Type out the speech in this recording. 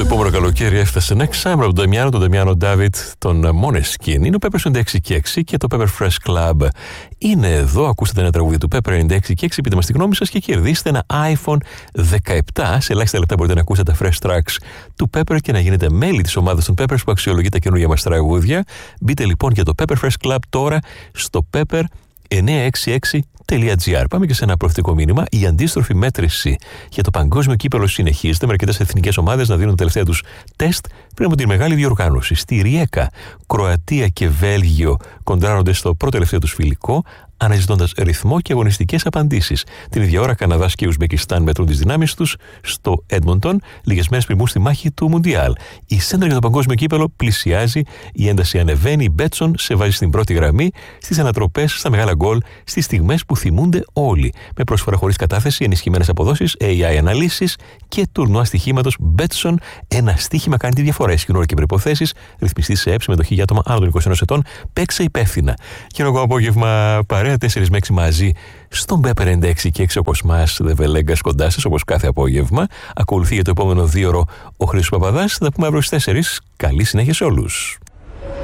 επόμενο καλοκαίρι έφτασε Next Summer από τον Νταμιάνο Ντάβιτ, τον Måneskin. Είναι ο Pepper 96 και 6 και το Pepper Fresh Club. Είναι εδώ, ακούσατε ένα τραγούδι του Pepper 96 και 6, πείτε μας τη γνώμη σας και κερδίστε ένα iPhone 17. Σε ελάχιστα λεπτά μπορείτε να ακούσετε τα fresh tracks του Pepper και να γίνετε μέλη της ομάδας των Peppers που αξιολογεί τα καινούργια μας τραγούδια. Μπείτε λοιπόν για το Pepper Fresh Club τώρα στο pepper966.gr. Πάμε και σε ένα προθετικό μήνυμα. Η αντίστροφη μέτρηση για το παγκόσμιο κύπελλο συνεχίζεται, με αρκετές εθνικές ομάδες να δίνουν τα τελευταία τους τεστ πριν από την μεγάλη διοργάνωση. Στη Ριέκα, Κροατία και Βέλγιο κοντράρονται στο πρώτο τελευταίο τους φιλικό, αναζητώντας ρυθμό και αγωνιστικές απαντήσεις. Την ίδια ώρα, Καναδάς και Ουσμπεκιστάν μετρούν τις δυνάμεις τους στο Έντμοντον, λίγες μέρες πριν μπουν στη μάχη του Μουντιάλ. Η σέντρα για το παγκόσμιο κύπελλο πλησιάζει, η ένταση ανεβαίνει, η Μπέτσον σε βάζει στην πρώτη γραμμή, στις ανατροπές, στα μεγάλα γκολ, στις στιγμές που θυμούνται όλοι. Με πρόσφορα χωρίς κατάθεση, ενισχυμένες αποδόσεις, AI αναλύσεις και τουρνουά στοιχήματος Μπέτσον. Ένα στοίχημα κάνει τη διαφορά. Ισχυρό και προϋποθέσεις, ρυθμιστή σε συμμετοχή για άτομα άνω των 21 ετών. Παίξε υπεύθυνα. Και ένα απόγευμα παρέα 4 με 6 μαζί στον Pepper 96 και 6 όπως μας, The Velegas κοντά σας όπως κάθε απόγευμα. Ακολουθεί για το επόμενο 2ωρο ο Χρήστος Παπαδάς. Θα τα πούμε αύριο στις 4. Καλή συνέχεια σε όλους.